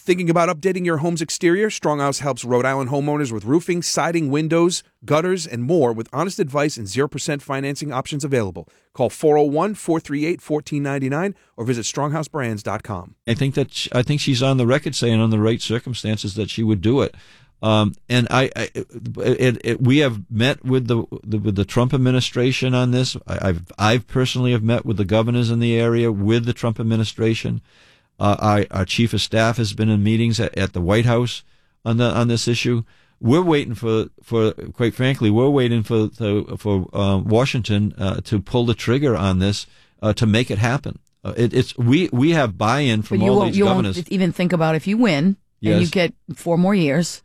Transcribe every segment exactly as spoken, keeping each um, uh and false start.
Thinking about updating your home's exterior? Stronghouse helps Rhode Island homeowners with roofing, siding, windows, gutters, and more with honest advice and zero percent financing options available. Call four oh one, four three eight, one four nine nine or visit stronghouse brands dot com. I think that she, I think she's on the record saying on the right circumstances that she would do it. Um, and I, I it, it, we have met with the, the with the Trump administration on this. I, I've I've personally have met with the governors in the area with the Trump administration. Uh, our, our chief of staff has been in meetings at, at the White House on the on this issue. We're waiting for, for quite frankly, we're waiting for to, for uh, Washington uh, to pull the trigger on this uh, to make it happen. Uh, it, it's we we have buy-in from but you all won't, these you governors. Won't even think about if you win yes. and you get four more years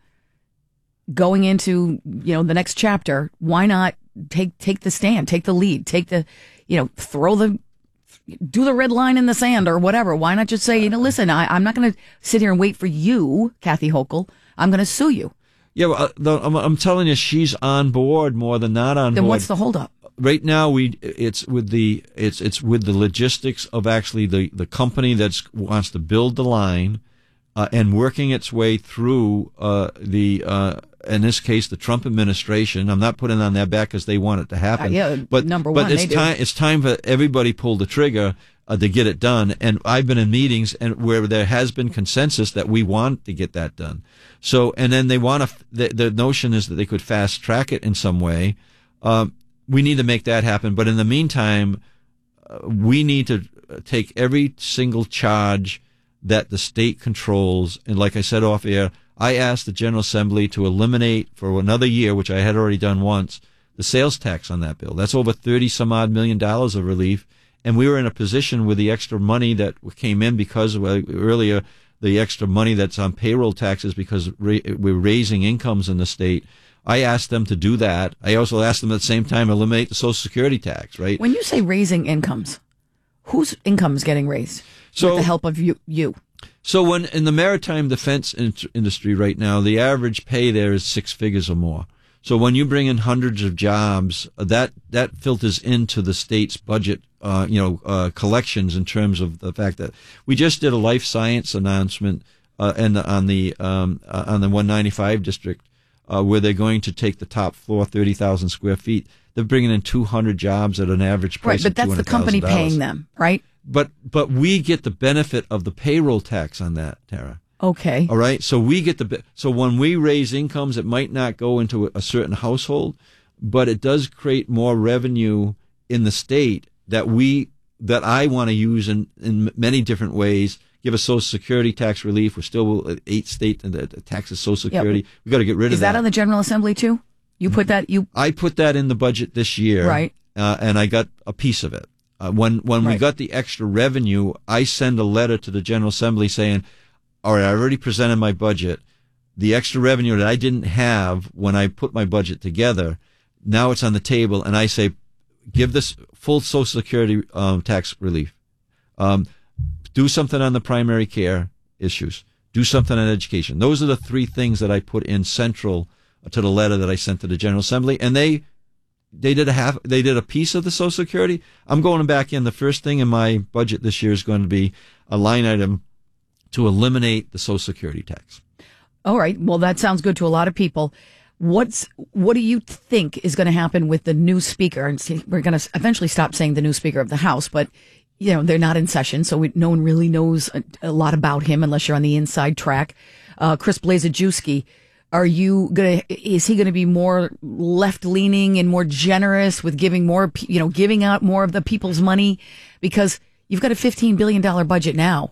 going into you know the next chapter. Why not take take the stand, take the lead, take the you know throw the. do the red line in the sand or whatever. Why not just say, you know, listen, I, I'm not going to sit here and wait for you, Kathy Hochul. I'm going to sue you. Yeah, well, uh, the, I'm, I'm telling you, she's on board more than not on then board. Then what's the holdup? Right now, we it's with the it's it's with the logistics of actually the, the company that wants to build the line uh, and working its way through uh, the. Uh, in this case, the Trump administration. I'm not putting on their back because they want it to happen. Uh, yeah, but number but one, it's they time. do. It's time for everybody pull the trigger uh, to get it done. And I've been in meetings and where there has been consensus that we want to get that done. So and then they want to. The, the notion is that they could fast track it in some way. Um, we need to make that happen. But in the meantime, uh, we need to take every single charge that the state controls. And like I said off air. I asked the General Assembly to eliminate for another year, which I had already done once, the sales tax on that bill. That's over thirty some odd million dollars of relief. And we were in a position with the extra money that came in because of uh, earlier, the extra money that's on payroll taxes because ra- we're raising incomes in the state. I asked them to do that. I also asked them at the same time eliminate the Social Security tax, right? When you say raising incomes, whose income is getting raised so, with the help of you? you? So when in the maritime defense in- industry right now, the average pay there is six figures or more. So when you bring in hundreds of jobs, that that filters into the state's budget, uh, you know, uh, collections in terms of the fact that we just did a life science announcement uh, and on the um, uh, on the one ninety-five district uh, where they're going to take the top floor, thirty thousand square feet. They're bringing in two hundred jobs at an average price right, but of two hundred thousand dollars. that's the company paying them, right? But but we get the benefit of the payroll tax on that, Tara. Okay. All right. So we get the so when we raise incomes, it might not go into a certain household, but it does create more revenue in the state that we that I want to use in, in many different ways. Give us Social Security tax relief. We're still at eight state that taxes Social Security. Yep. We got to get rid Is of that. Is that on the General Assembly too? You put that you. I put that in the budget this year, right? Uh, and I got a piece of it. Uh, when when right. we got the extra revenue, I send a letter to the General Assembly saying, all right, I already presented my budget. The extra revenue that I didn't have when I put my budget together, now it's on the table, and I say, give this full Social Security um, tax relief. Um, do something on the primary care issues. Do something on education. Those are the three things that I put in central to the letter that I sent to the General Assembly, and they They did a half. They did a piece of the Social Security. I'm going back in. The first thing in my budget this year is going to be a line item to eliminate the Social Security tax. All right. Well, that sounds good to a lot of people. What's what do you think is going to happen with the new speaker? And see, we're going to eventually stop saying the new speaker of the House, but you know they're not in session, so we, no one really knows a, a lot about him unless you're on the inside track. Uh, Chris Blazejewski. Are you gonna? Is he going to be more left leaning and more generous with giving more, you know, giving out more of the people's money? Because you've got a fifteen billion dollars budget now.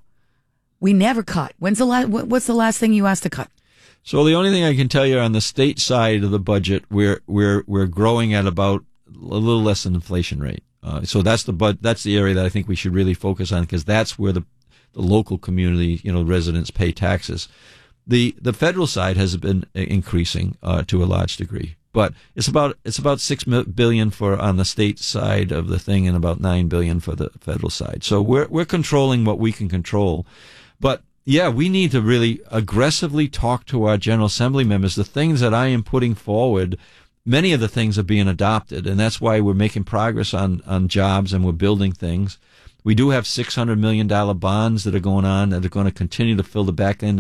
We never cut. When's the last? What's the last thing you asked to cut? So the only thing I can tell you on the state side of the budget, we're we're we're growing at about a little less than inflation rate. Uh, so that's the bud. That's the area that I think we should really focus on because that's where the the local community, you know, residents pay taxes. The the federal side has been increasing uh, to a large degree, but it's about it's about six billion for on the state side of the thing, and about nine billion for the federal side. So we're we're controlling what we can control, but yeah, we need to really aggressively talk to our General Assembly members. The things that I am putting forward, many of the things are being adopted, and that's why we're making progress on on jobs and we're building things. We do have six hundred million dollars bonds that are going on that are going to continue to fill the back end